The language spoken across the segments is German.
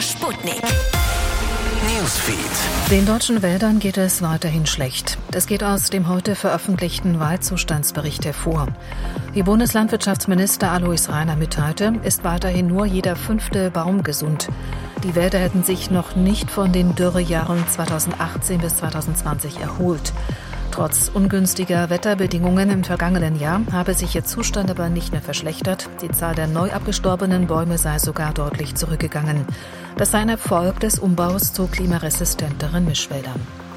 Sputnik Newsfeed. Den deutschen Wäldern geht es weiterhin schlecht. Das geht aus dem heute veröffentlichten Waldzustandsbericht hervor. Wie Bundeslandwirtschaftsminister Alois Rainer mitteilte, ist weiterhin nur jeder 5. Baum gesund. Die Wälder hätten sich noch nicht von den Dürrejahren 2018 bis 2020 erholt. Trotz ungünstiger Wetterbedingungen im vergangenen Jahr habe sich ihr Zustand aber nicht mehr verschlechtert. Die Zahl der neu abgestorbenen Bäume sei sogar deutlich zurückgegangen. Das sei ein Erfolg des Umbaus zu klimaresistenteren Mischwäldern.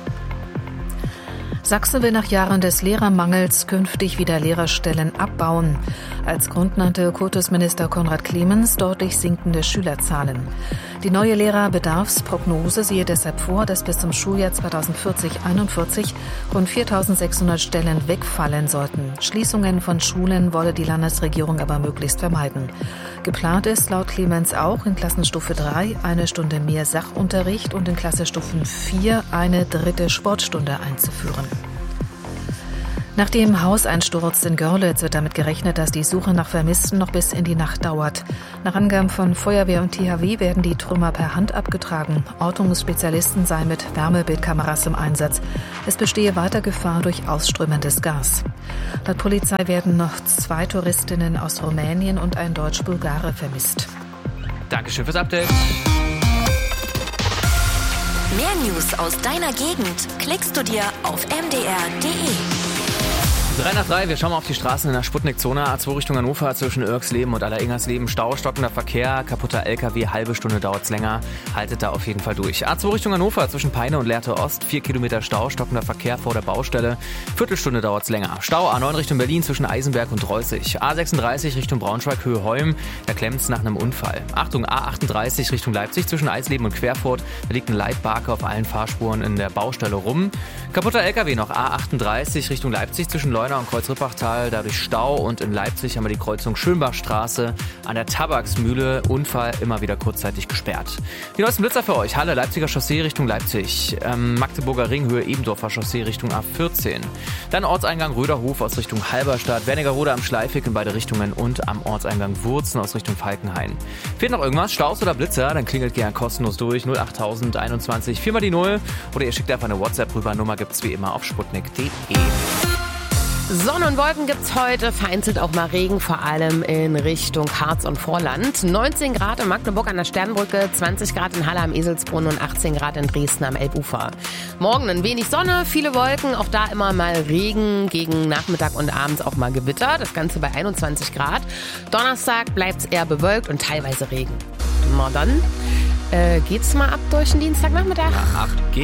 Sachsen will nach Jahren des Lehrermangels künftig wieder Lehrerstellen abbauen. Als Grund nannte Kultusminister Konrad Clemens deutlich sinkende Schülerzahlen. Die neue Lehrerbedarfsprognose sehe deshalb vor, dass bis zum Schuljahr 2040/41 rund 4.600 Stellen wegfallen sollten. Schließungen von Schulen wolle die Landesregierung aber möglichst vermeiden. Geplant ist laut Clemens auch in Klassenstufe 3 eine Stunde mehr Sachunterricht und in Klassenstufen 4 eine 3. Sportstunde einzuführen. Nach dem Hauseinsturz in Görlitz wird damit gerechnet, dass die Suche nach Vermissten noch bis in die Nacht dauert. Nach Angaben von Feuerwehr und THW werden die Trümmer per Hand abgetragen. Ortungsspezialisten seien mit Wärmebildkameras im Einsatz. Es bestehe weiter Gefahr durch ausströmendes Gas. Laut Polizei werden noch 2 Touristinnen aus Rumänien und ein Deutsch-Bulgare vermisst. Dankeschön fürs Update. Mehr News aus deiner Gegend klickst du dir auf mdr.de. 3 nach 3, wir schauen mal auf die Straßen in der Sputnik-Zone. A2 Richtung Hannover zwischen Irksleben und Alleringhersleben. Stau, stockender Verkehr, kaputter LKW, halbe Stunde dauert's länger. Haltet da auf jeden Fall durch. A2 Richtung Hannover zwischen Peine und Lehrte Ost. 4 Kilometer Stau, stockender Verkehr vor der Baustelle. Viertelstunde dauert's länger. Stau A9 Richtung Berlin zwischen Eisenberg und Reußig. A36 Richtung Braunschweig, Höhe Holm. Da klemmt's nach einem Unfall. Achtung, A38 Richtung Leipzig zwischen Eisleben und Querfurt. Da liegt ein Leitbarke auf allen Fahrspuren in der Baustelle rum. Kaputter LKW noch A38 Richtung Leipzig zwischen Leuna und Kreuz-Rippachtal, dadurch Stau, und in Leipzig haben wir die Kreuzung Schönbachstraße an der Tabaksmühle, Unfall immer wieder kurzzeitig gesperrt. Die neuesten Blitzer für euch: Halle, Leipziger Chaussee Richtung Leipzig, Magdeburger Ring, Höhe Ebendorfer Chaussee Richtung A14. Dann Ortseingang Röderhof aus Richtung Halberstadt, Wernigerode am Schleifweg in beide Richtungen und am Ortseingang Wurzen aus Richtung Falkenhain. Fehlt noch irgendwas, Staus oder Blitzer, dann klingelt gern kostenlos durch 08021 4 mal die 0 oder ihr schickt einfach eine WhatsApp rüber. Nummer gibt's wie immer auf sputnik.de. Sonne und Wolken gibt's heute, vereinzelt auch mal Regen, vor allem in Richtung Harz und Vorland. 19 Grad in Magdeburg an der Sternbrücke, 20 Grad in Halle am Eselsbrunn und 18 Grad in Dresden am Elbufer. Morgen ein wenig Sonne, viele Wolken, auch da immer mal Regen, gegen Nachmittag und abends auch mal Gewitter, das Ganze bei 21 Grad. Donnerstag bleibt's eher bewölkt und teilweise Regen. Na dann geht's mal ab durch den Dienstagnachmittag. Ja,